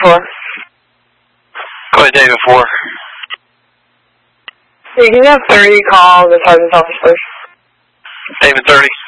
4. Go ahead, David 4. You can have 30 call the sergeant's office first. David 30.